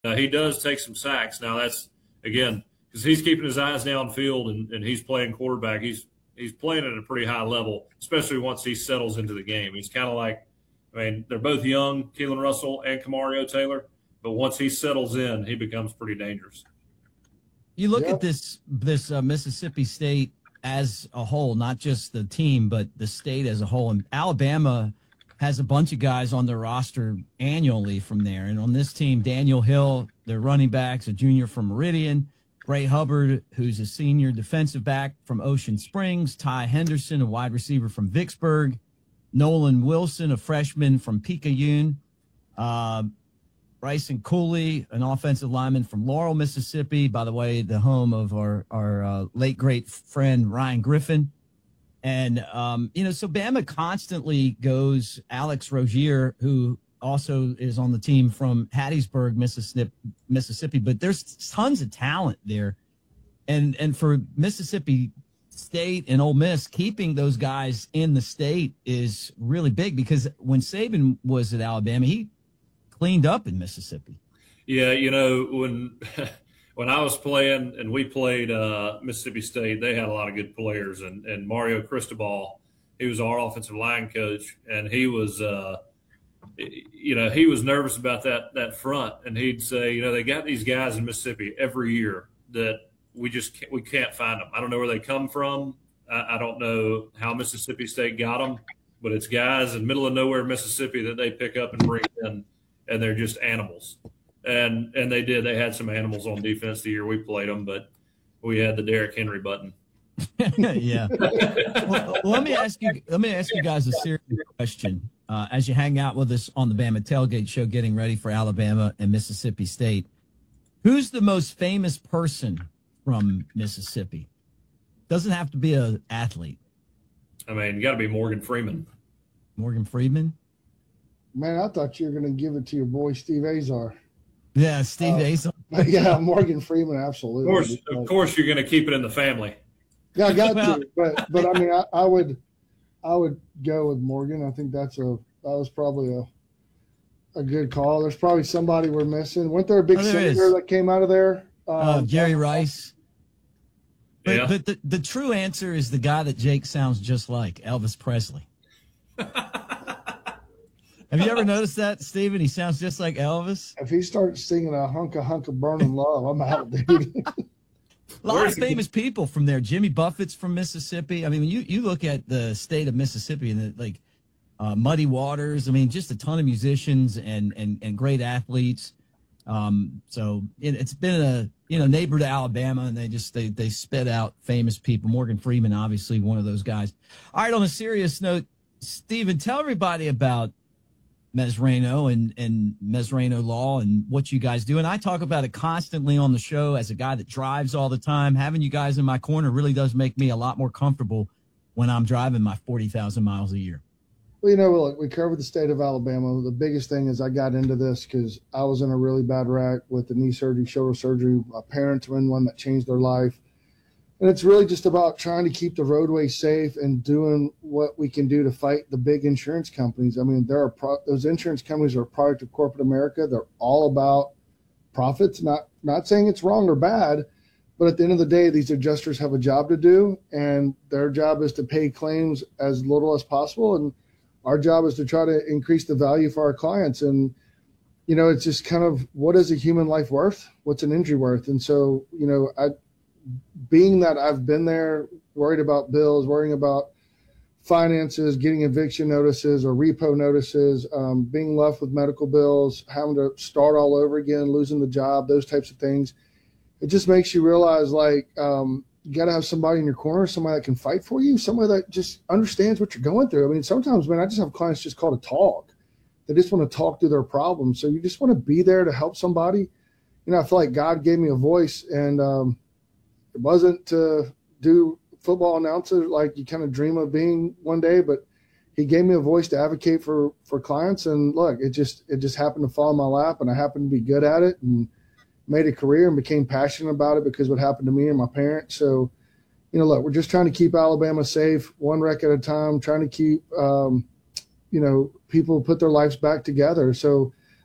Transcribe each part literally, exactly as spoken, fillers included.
Uh, he does take some sacks. Now that's again because he's keeping his eyes downfield and, and he's playing quarterback. He's he's playing at a pretty high level, especially once he settles into the game. He's kind of like, I mean, they're both young, Keelan Russell and Kamario Taylor, but once he settles in, he becomes pretty dangerous. You look Yep. at this this uh, Mississippi State as a whole, not just the team, but the state as a whole. And Alabama has a bunch of guys on their roster annually from there. And on this team, Daniel Hill, their running backs, a junior from Meridian, Bray Hubbard, who's a senior defensive back from Ocean Springs, Ty Henderson, a wide receiver from Vicksburg, Nolan Wilson, a freshman from Picayune, uh, Bryson Cooley, an offensive lineman from Laurel, Mississippi, by the way, the home of our, our uh, late great friend Ryan Griffin. And, um, you know, so Bama constantly goes Alex Rozier, who also is on the team from Hattiesburg, Mississippi, Mississippi. But there's tons of talent there. And and for Mississippi State and Ole Miss, keeping those guys in the state is really big because when Saban was at Alabama, he cleaned up in Mississippi. Yeah, you know, when when I was playing and we played uh, Mississippi State, they had a lot of good players. And, and Mario Cristobal, he was our offensive line coach, and he was, uh, you know, he was nervous about that that front. And he'd say, you know, they got these guys in Mississippi every year that we just can't, we can't find them. I don't know where they come from. I, I don't know how Mississippi State got them, but it's guys in middle of nowhere Mississippi that they pick up and bring in, and they're just animals. And and they did. They had some animals on defense the year we played them, but we had the Derrick Henry button. Yeah. Well, let me ask you. Let me ask you guys a serious question. Uh, as you hang out with us on the Bama Tailgate Show, getting ready for Alabama and Mississippi State, who's the most famous person from Mississippi? Doesn't have to be an athlete. I mean, you got to be Morgan Freeman. Morgan Freeman. Man, I thought you were going to give it to your boy Steve Azar. Yeah, Steve Uh, Azar. Yeah, Morgan Freeman, absolutely. Of course, of course, you're going to keep it in the family. Yeah, I got Well- to, but but I mean, I, I would, I would go with Morgan. I think that's a that was probably a, a good call. There's probably somebody we're missing. Wasn't there a big Oh, there senator is. that came out of there? Uh, Um, Jerry Rice. But, Yeah. but the, the true answer is the guy that Jake sounds just like, Elvis Presley. Have you ever noticed that, Steven? He sounds just like Elvis. If he starts singing a hunk of hunk of burning love, I'm out, dude. A lot of famous people from there. Jimmy Buffett's from Mississippi. I mean, you, you look at the state of Mississippi and the, like uh, Muddy Waters. I mean, just a ton of musicians and and, and great athletes. Um, so it, it's been a you know neighbor to Alabama, and they just they they spit out famous people. Morgan Freeman, obviously one of those guys. All right, on a serious note, Steven, tell everybody about Mesrano and, and Mesrano Law and what you guys do. And I talk about it constantly on the show as a guy that drives all the time. Having you guys in my corner really does make me a lot more comfortable when I'm driving my forty thousand miles a year. Well, you know, look, we covered the state of Alabama. The biggest thing is I got into this because I was in a really bad wreck with the knee surgery, shoulder surgery. My parents were in one that changed their life. And it's really just about trying to keep the roadway safe and doing what we can do to fight the big insurance companies. I mean, there are pro- those insurance companies are a product of corporate America. They're all about profits. Not not saying it's wrong or bad, but at the end of the day, these adjusters have a job to do, and their job is to pay claims as little as possible. And our job is to try to increase the value for our clients. And you know, it's just kind of what is a human life worth? What's an injury worth? And so, you know, I. Being that I've been there, worried about bills, worrying about finances, getting eviction notices or repo notices, um, being left with medical bills, having to start all over again, losing the job, those types of things. It just makes you realize, like, um, you got to have somebody in your corner, somebody that can fight for you, somebody that just understands what you're going through. I mean, sometimes, man, I just have clients just call to talk. They just want to talk through their problems. So you just want to be there to help somebody. You know, I feel like God gave me a voice, and um, it wasn't to do football announcer like you kind of dream of being one day, but he gave me a voice to advocate for, for clients. And look, it just, it just happened to fall in my lap, and I happened to be good at it and made a career and became passionate about it because what happened to me and my parents. So, you know, look, we're just trying to keep Alabama safe, one wreck at a time, trying to keep, um, you know, people put their lives back together. So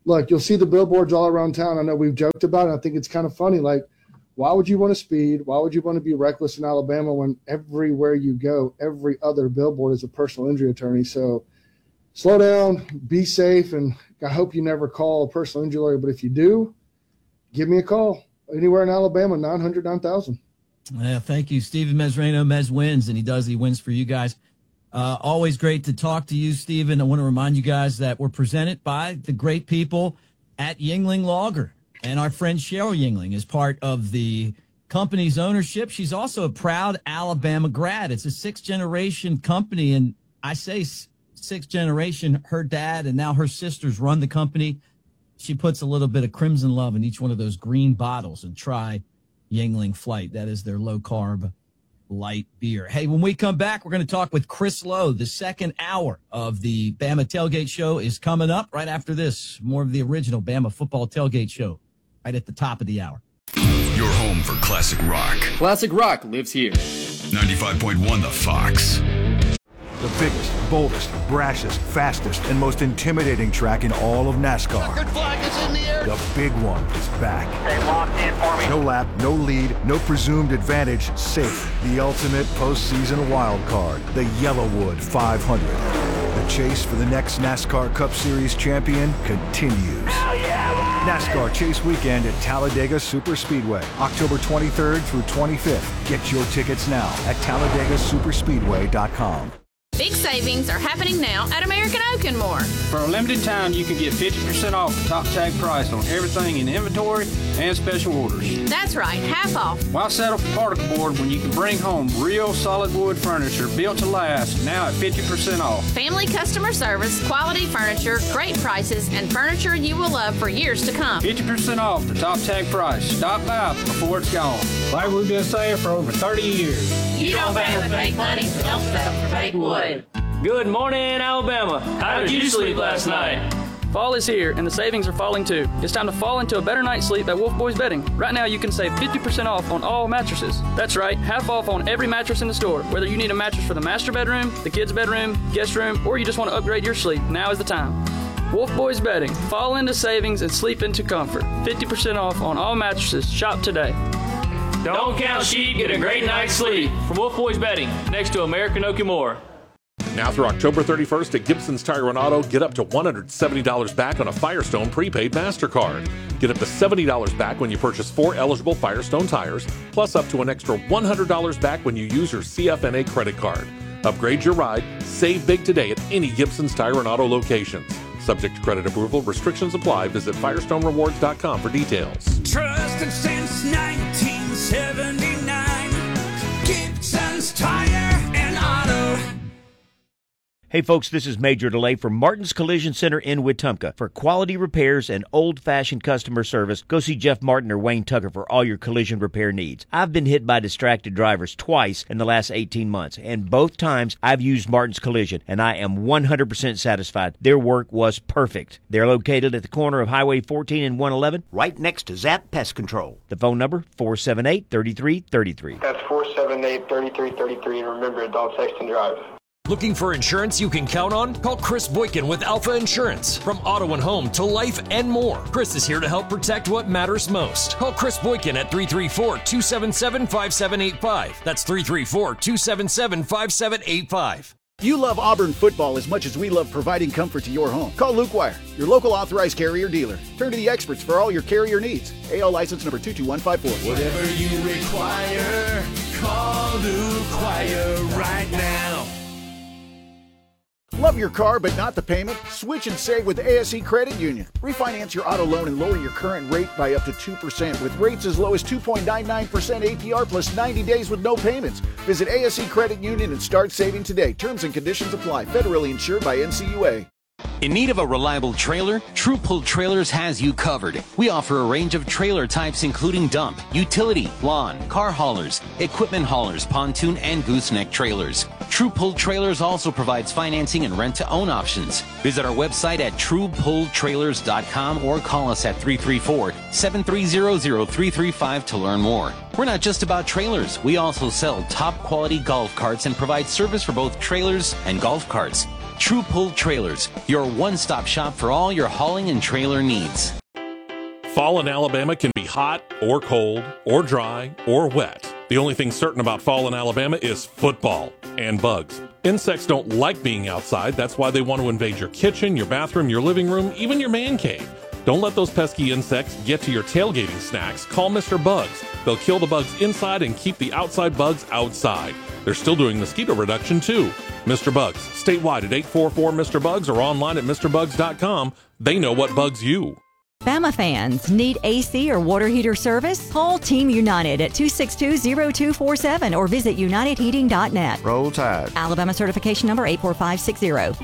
look, you'll see the billboards all around town. I know we've joked about it. I think it's kind of funny. Like, why would you want to speed? Why would you want to be reckless in Alabama when everywhere you go, every other billboard is a personal injury attorney? So slow down, be safe, and I hope you never call a personal injury lawyer. But if you do, give me a call. Anywhere in Alabama, nine hundred, nine thousand. Yeah, thank you, Stephen Mesrano. Mez wins, and he does. He wins for you guys. Uh, always great to talk to you, Stephen. I want to remind you guys that we're presented by the great people at Yuengling Lager. And our friend Cheryl Yuengling is part of the company's ownership. She's also a proud Alabama grad. It's a sixth-generation company, and I say sixth generation. Her dad and now her sisters run the company. She puts a little bit of Crimson Love in each one of those green bottles, and try Yuengling Flight. That is their low-carb light beer. Hey, when we come back, we're going to talk with Chris Lowe. The second hour of the Bama Tailgate Show is coming up right after this. More of the original Bama Football Tailgate Show right at the top of the hour. Your home for classic rock. Classic rock lives here. ninety-five point one The Fox. The biggest, boldest, brashest, fastest, and most intimidating track in all of NASCAR. Good flag is in the air. The big one is back. They locked in for me. No lap, no lead, no presumed advantage, safe. The ultimate postseason wild card. The Yellowwood five hundred. The chase for the next NASCAR Cup Series champion continues. Hell yeah, NASCAR Chase Weekend at Talladega Superspeedway, October twenty-third through twenty-fifth. Get your tickets now at Talladega Superspeedway dot com. Big savings are happening now at American Oak and More. For a limited time, you can get fifty percent off the top tag price on everything in inventory and special orders. That's right, half off. Why settle for particle board when you can bring home real solid wood furniture built to last, now at fifty percent off? Family customer service, quality furniture, great prices, and furniture you will love for years to come. fifty percent off the top tag price. Stop by before it's gone. Like we've been saying for over thirty years. You don't pay with fake money, so don't settle for fake wood. Good morning, Alabama. How did you sleep last night? Fall is here, and the savings are falling too. It's time to fall into a better night's sleep at Wolf Boys Bedding. Right now, you can save fifty percent off on all mattresses. That's right, half off on every mattress in the store. Whether you need a mattress for the master bedroom, the kids' bedroom, guest room, or you just want to upgrade your sleep, now is the time. Wolf Boys Bedding. Fall into savings and sleep into comfort. fifty percent off on all mattresses. Shop today. Don't count sheep, get a great night's sleep. From Wolf Boys Bedding, next to American Oak and More. Now through October thirty-first at Gibson's Tire and Auto, get up to one hundred seventy dollars back on a Firestone prepaid MasterCard. Get up to seventy dollars back when you purchase four eligible Firestone tires, plus up to an extra one hundred dollars back when you use your C F N A credit card. Upgrade your ride, save big today at any Gibson's Tire and Auto locations. Subject to credit approval, restrictions apply. Visit Firestone Rewards dot com for details. Trusted since nineteen seventy-nine, Gibson's Tire and Auto. Hey folks, this is Major DeLay from Martin's Collision Center in Wetumpka. For quality repairs and old-fashioned customer service, go see Jeff Martin or Wayne Tucker for all your collision repair needs. I've been hit by distracted drivers twice in the last eighteen months, and both times I've used Martin's Collision, and I am one hundred percent satisfied. Their work was perfect. They're located at the corner of Highway fourteen and one eleven, right next to Zap Pest Control. The phone number, four seven eight, three three three three. That's four seven eight, three three three three, and remember, don't text and drive. Looking for insurance you can count on? Call Chris Boykin with Alpha Insurance. From auto and home to life and more, Chris is here to help protect what matters most. Call Chris Boykin at three three four, two seven seven, five seven eight five. That's three three four, two seven seven, five seven eight five. You love Auburn football as much as we love providing comfort to your home. Call Luke Wire, your local authorized carrier dealer. Turn to the experts for all your carrier needs. A L license number two two one five four. Whatever you require, call Luke Wire right now. Love your car but not the payment? Switch and save with A S E Credit Union. Refinance your auto loan and lower your current rate by up to two percent with rates as low as two point nine nine percent A P R plus ninety days with no payments. Visit A S E Credit Union and start saving today. Terms and conditions apply. Federally insured by N C U A. In need of a reliable trailer? True Pull Trailers has you covered. We offer a range of trailer types including dump, utility, lawn, car haulers, equipment haulers, pontoon, and gooseneck trailers. True Pull Trailers also provides financing and rent-to-own options. Visit our website at true pull trailers dot com or call us at three three four, seven three zero, zero three three five to learn more. We're not just about trailers. We also sell top-quality golf carts and provide service for both trailers and golf carts. True Pull Trailers, your one-stop shop for all your hauling and trailer needs. Fall in Alabama can be hot or cold or dry or wet. The only thing certain about fall in Alabama is football and bugs. Insects don't like being outside. That's why they want to invade your kitchen, your bathroom, your living room, even your man cave. Don't let those pesky insects get to your tailgating snacks. Call Mister Bugs. They'll kill the bugs inside and keep the outside bugs outside. They're still doing mosquito reduction too. Mister Bugs, statewide at eight four four Mister Bugs or online at Mr Bugs dot com. They know what bugs you. Bama fans, need A C or water heater service? Call Team United at two six two, zero two four seven or visit united heating dot net. Roll Tide. Alabama certification number eight four five six zero.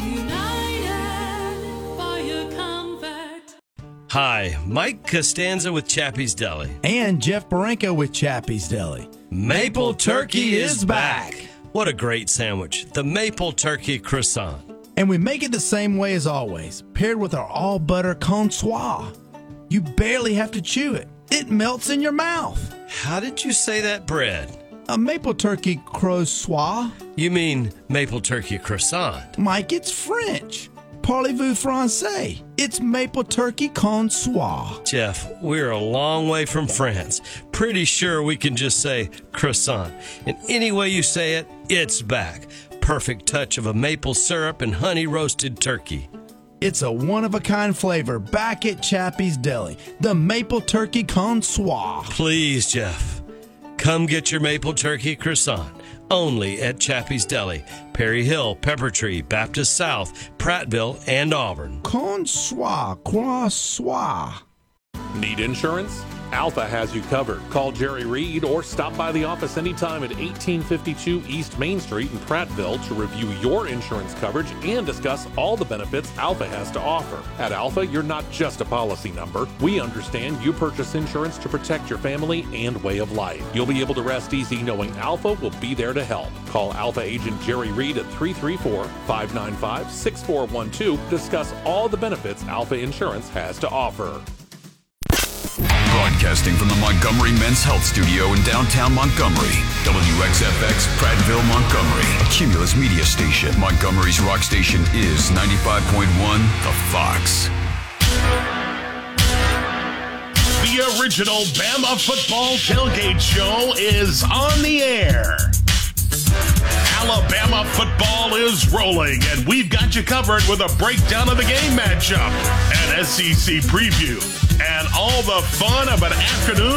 Hi, Mike Costanza with Chappie's Deli. And Jeff Baranko with Chappie's Deli. Maple Turkey is back. What a great sandwich. The Maple Turkey Croissant. And we make it the same way as always, paired with our all-butter consoir. You barely have to chew it. It melts in your mouth. How did you say that bread? A maple turkey croissant. You mean maple turkey croissant? Mike, it's French. Parlez-vous français? It's maple turkey consoir. Jeff, we're a long way from France. Pretty sure we can just say croissant. And any way you say it, it's back. Perfect touch of a maple syrup and honey roasted turkey. It's a one-of-a-kind flavor back at Chappie's Deli, the Maple Turkey Consoir. Please, Jeff, come get your maple turkey croissant. Only at Chappie's Deli, Perry Hill, Pepper Tree, Baptist South, Prattville, and Auburn. Consoir, croissant. Need insurance? Alpha has you covered. Call Jerry Reed or stop by the office anytime at eighteen fifty-two East Main Street in Prattville to review your insurance coverage and discuss all the benefits Alpha has to offer. At Alpha, you're not just a policy number. We understand you purchase insurance to protect your family and way of life. You'll be able to rest easy knowing Alpha will be there to help. Call Alpha agent Jerry Reed at three three four, five nine five, six four one two to discuss all the benefits Alpha Insurance has to offer. Broadcasting from the Montgomery Men's Health Studio in downtown Montgomery. W X F X, Prattville, Montgomery. A Cumulus media station. Montgomery's rock station is ninety-five point one The Fox. The original Bama Football Tailgate Show is on the air. Alabama football is rolling, and we've got you covered with a breakdown of the game matchup, an S E C preview, and all the fun of an afternoon